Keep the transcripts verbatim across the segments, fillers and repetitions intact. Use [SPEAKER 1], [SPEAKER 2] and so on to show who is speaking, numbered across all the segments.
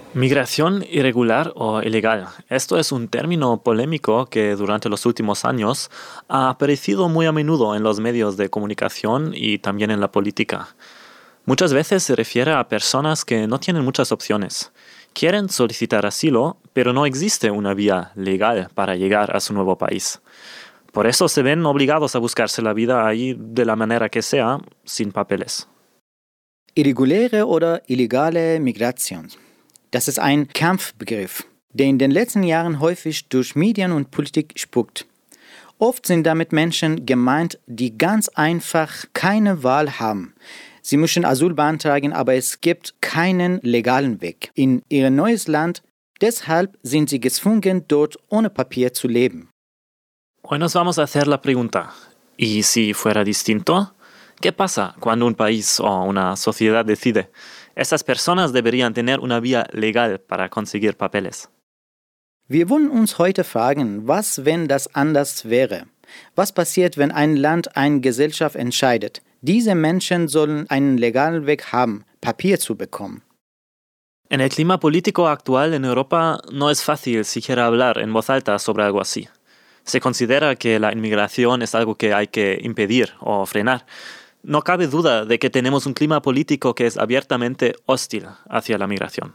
[SPEAKER 1] Migración irregular o ilegal. Esto es un término polémico que durante los últimos años ha aparecido muy a menudo en los medios de comunicación y también en la política. Muchas veces se refiere a personas que no tienen muchas opciones. Quieren solicitar asilo, pero no existe una vía legal para llegar a su nuevo país. Por eso se ven obligados a buscarse la vida ahí de la manera que sea, sin papeles.
[SPEAKER 2] Irreguläre oder illegale Migration. Das ist ein Kampfbegriff, der in den letzten Jahren häufig durch Medien und Politik spukt. Oft sind damit Menschen gemeint, die ganz einfach keine Wahl haben. Sie müssen Asyl beantragen, aber es gibt keinen legalen Weg in ihr neues Land. Deshalb sind sie gezwungen, dort ohne Papier zu leben.
[SPEAKER 1] Hoy nos vamos a hacer la pregunta, ¿y si fuera distinto? ¿Qué pasa cuando un país o una sociedad decide? Estas personas deberían tener una vía legal para conseguir papeles.
[SPEAKER 2] Wir wollen uns heute fragen, was, wenn das anders wäre? Was passiert, wenn ein Land, eine Gesellschaft entscheidet, diese Menschen sollen einen legalen Weg haben, Papier zu bekommen?
[SPEAKER 1] En el clima político actual en Europa no es fácil siquiera hablar en voz alta sobre algo así. Se considera que la inmigración es algo que hay que impedir o frenar. No cabe duda de que tenemos un clima político que es abiertamente hostil hacia la migración.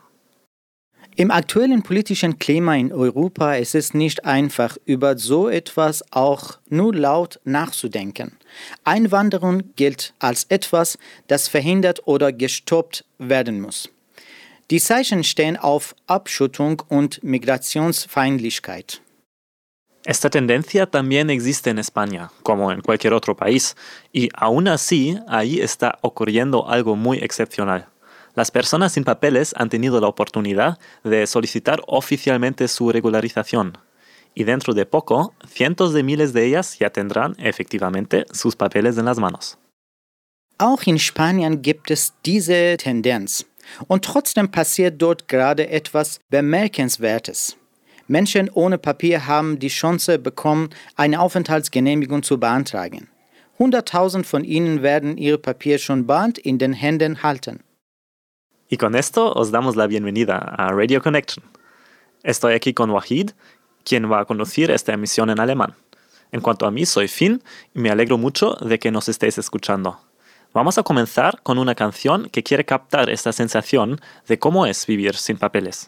[SPEAKER 2] Im aktuellen politischen Klima in Europa ist es nicht einfach, über so etwas auch nur laut nachzudenken. Einwanderung gilt als etwas, das verhindert oder gestoppt werden muss. Die Zeichen stehen auf Abschottung und Migrationsfeindlichkeit.
[SPEAKER 1] Esta tendencia también existe en España, como en cualquier otro país, y aún así, ahí está ocurriendo algo muy excepcional. Las personas sin papeles han tenido la oportunidad de solicitar oficialmente su regularización, y dentro de poco, cientos de miles de ellas ya tendrán efectivamente sus papeles en las manos.
[SPEAKER 2] Auch in Spanien gibt es diese Tendenz. Und trotzdem passiert dort gerade etwas Bemerkenswertes. Menschen ohne Papier haben die Chance bekommen, eine Aufenthaltsgenehmigung zu beantragen. Hunderttausend von ihnen werden ihre Papiere schon bald in den Händen halten.
[SPEAKER 1] Y con esto os damos la bienvenida a Radio Connection. Estoy aquí con Wahid, quien va a conducir esta emisión en alemán. En cuanto a mí, soy Finn y me alegro mucho de que nos estéis escuchando. Vamos a comenzar con una canción que quiere captar esta sensación de cómo es vivir sin papeles.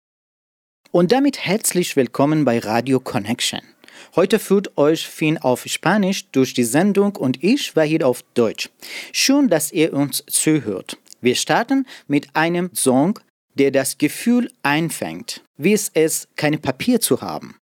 [SPEAKER 2] Und damit herzlich willkommen bei Radio Connection. Heute führt euch Finn auf Spanisch durch die Sendung und ich Wahid auf Deutsch. Schön, dass ihr uns zuhört. Wir starten mit einem Song, der das Gefühl einfängt, wie es ist, kein Papier zu haben.